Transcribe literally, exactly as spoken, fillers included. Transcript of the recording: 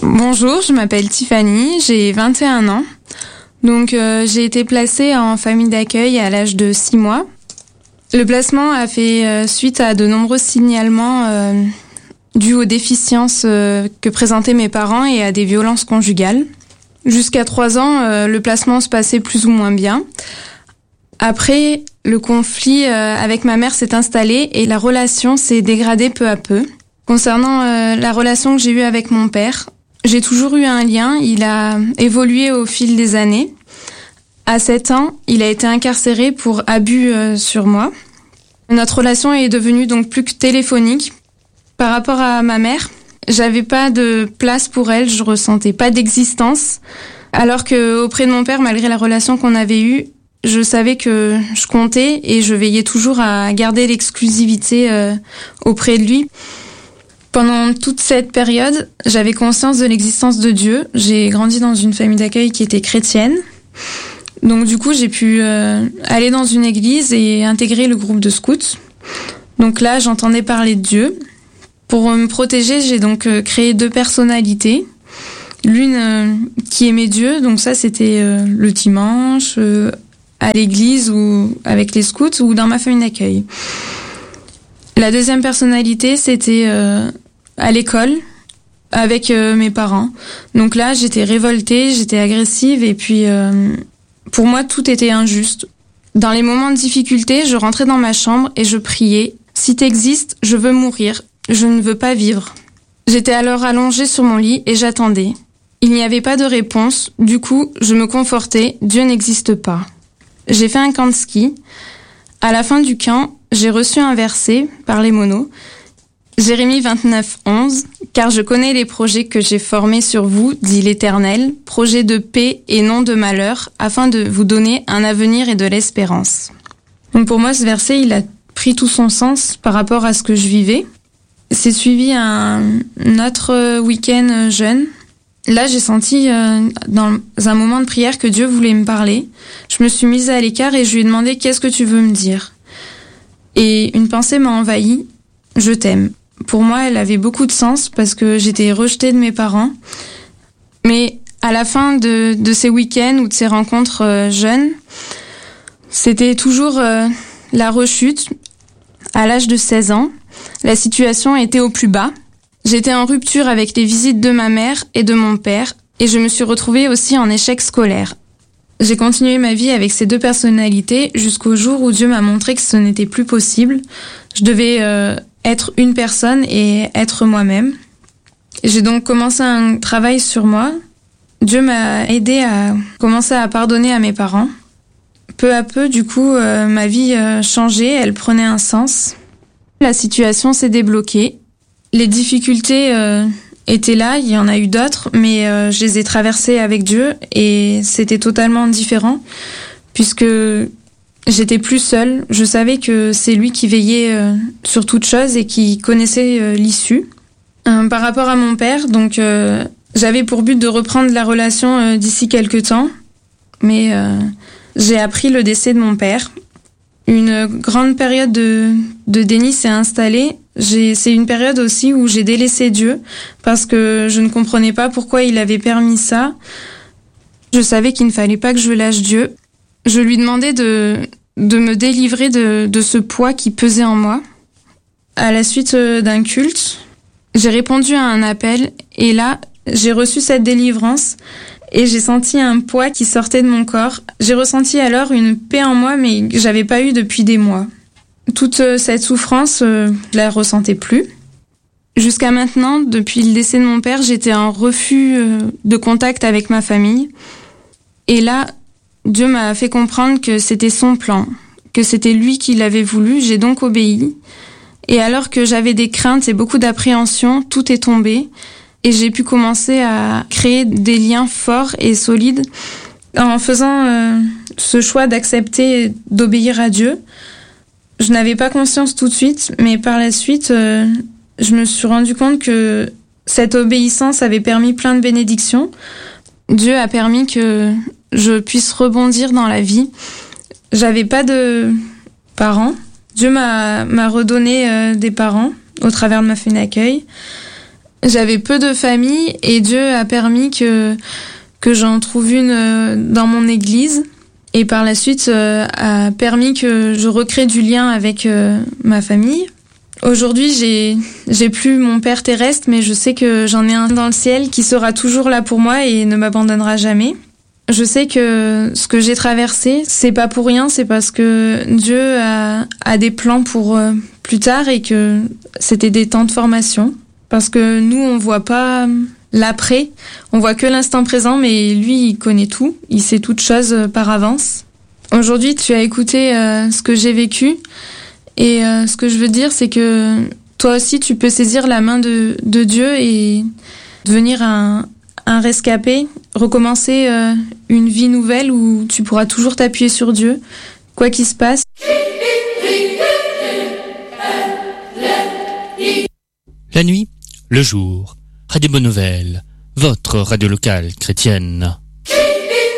Bonjour, je m'appelle Tiffany, j'ai vingt et un ans. Donc euh, j'ai été placée en famille d'accueil à l'âge de six mois. Le placement a fait euh, suite à de nombreux signalements euh, dus aux déficiences euh, que présentaient mes parents et à des violences conjugales. Jusqu'à trois ans, euh, le placement se passait plus ou moins bien. Après, le conflit euh, avec ma mère s'est installé et la relation s'est dégradée peu à peu. Concernant euh, la relation que j'ai eue avec mon père, j'ai toujours eu un lien, il a évolué au fil des années. À sept ans, il a été incarcéré pour abus euh, sur moi. Notre relation est devenue donc plus que téléphonique. Par rapport à ma mère, j'avais pas de place pour elle, je ressentais pas d'existence. Alors que auprès de mon père, malgré la relation qu'on avait eue, je savais que je comptais et je veillais toujours à garder l'exclusivité euh, auprès de lui. Pendant toute cette période, j'avais conscience de l'existence de Dieu. J'ai grandi dans une famille d'accueil qui était chrétienne. Donc du coup, j'ai pu euh, aller dans une église et intégrer le groupe de scouts. Donc là, j'entendais parler de Dieu. Pour me protéger, j'ai donc euh, créé deux personnalités. L'une euh, qui aimait Dieu, donc ça c'était euh, le dimanche, euh, à l'église ou avec les scouts ou dans ma famille d'accueil. La deuxième personnalité, c'était euh, à l'école avec euh, mes parents. Donc là, j'étais révoltée, j'étais agressive et puis euh, pour moi, tout était injuste. Dans les moments de difficulté, je rentrais dans ma chambre et je priais. Si t'existes, je veux mourir, je ne veux pas vivre. J'étais alors allongée sur mon lit et j'attendais. Il n'y avait pas de réponse, du coup, je me confortais, Dieu n'existe pas. J'ai fait un camp de ski. À la fin du camp, j'ai reçu un verset par les monos. Jérémie vingt-neuf, onze, car je connais les projets que j'ai formés sur vous, dit l'Éternel, projets de paix et non de malheur, afin de vous donner un avenir et de l'espérance. Donc pour moi, ce verset, il a pris tout son sens par rapport à ce que je vivais. C'est suivi un autre week-end jeûne. Là, j'ai senti euh, dans un moment de prière que Dieu voulait me parler. Je me suis mise à l'écart et je lui ai demandé « Qu'est-ce que tu veux me dire ?» Et une pensée m'a envahie, « Je t'aime ». Pour moi, elle avait beaucoup de sens parce que j'étais rejetée de mes parents. Mais à la fin de, de ces week-ends ou de ces rencontres euh, jeunes, c'était toujours euh, la rechute. À l'âge de seize ans, la situation était au plus bas. J'étais en rupture avec les visites de ma mère et de mon père et je me suis retrouvée aussi en échec scolaire. J'ai continué ma vie avec ces deux personnalités jusqu'au jour où Dieu m'a montré que ce n'était plus possible. Je devais euh, être une personne et être moi-même. J'ai donc commencé un travail sur moi. Dieu m'a aidé à commencer à pardonner à mes parents. Peu à peu, du coup, euh, ma vie euh, changeait, elle prenait un sens. La situation s'est débloquée. Les difficultés euh, étaient là, il y en a eu d'autres, mais euh, je les ai traversées avec Dieu et c'était totalement différent puisque j'étais plus seule. Je savais que c'est lui qui veillait euh, sur toute chose et qui connaissait euh, l'issue. Euh, par rapport à mon père, donc euh, j'avais pour but de reprendre la relation euh, d'ici quelques temps, mais euh, j'ai appris le décès de mon père. Une grande période de, de déni s'est installée. J'ai, c'est une période aussi où j'ai délaissé Dieu parce que je ne comprenais pas pourquoi il avait permis ça. Je savais qu'il ne fallait pas que je lâche Dieu. Je lui demandais de, de me délivrer de, de ce poids qui pesait en moi. À la suite d'un culte, j'ai répondu à un appel et là, j'ai reçu cette délivrance. Et j'ai senti un poids qui sortait de mon corps. J'ai ressenti alors une paix en moi, mais que j'avais pas eu depuis des mois. Toute cette souffrance, euh, je la ressentais plus. Jusqu'à maintenant, depuis le décès de mon père, j'étais en refus euh, de contact avec ma famille. Et là, Dieu m'a fait comprendre que c'était son plan, que c'était lui qui l'avait voulu. J'ai donc obéi. Et alors que j'avais des craintes et beaucoup d'appréhension, tout est tombé. Et j'ai pu commencer à créer des liens forts et solides en faisant euh, ce choix d'accepter d'obéir à Dieu. Je n'avais pas conscience tout de suite, mais par la suite, euh, je me suis rendu compte que cette obéissance avait permis plein de bénédictions. Dieu a permis que je puisse rebondir dans la vie. J'avais pas de parents. Dieu m'a, m'a redonné euh, des parents au travers de ma famille d'accueil. J'avais peu de famille et Dieu a permis que, que j'en trouve une dans mon église. Et par la suite, euh, a permis que je recrée du lien avec euh, ma famille. Aujourd'hui, j'ai, j'ai plus mon père terrestre, mais je sais que j'en ai un dans le ciel qui sera toujours là pour moi et ne m'abandonnera jamais. Je sais que ce que j'ai traversé, c'est pas pour rien, c'est parce que Dieu a, a des plans pour euh, plus tard et que c'était des temps de formation. Parce que nous, on voit pas l'après, on voit que l'instant présent, mais lui, il connaît tout, il sait toutes choses par avance. Aujourd'hui, tu as écouté euh, ce que j'ai vécu, et euh, ce que je veux dire, c'est que toi aussi, tu peux saisir la main de, de Dieu et devenir un, un rescapé, recommencer euh, une vie nouvelle où tu pourras toujours t'appuyer sur Dieu, quoi qu'il se passe. La nuit, le jour, Radio Bonne Nouvelle, votre radio locale chrétienne.